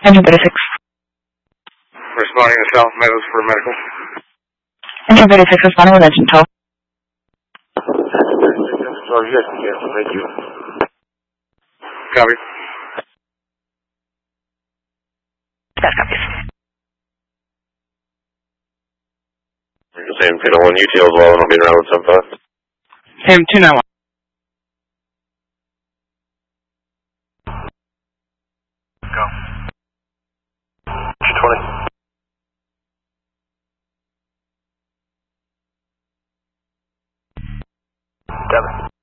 Engine 36. Responding to South Meadows for medical. Engine 36 responding with engine 12. Sorry, yes, thank you. Copy. That copies. Same 291 UTL as well, and I'll be around with 75. Same 291. Go. 220. Got it.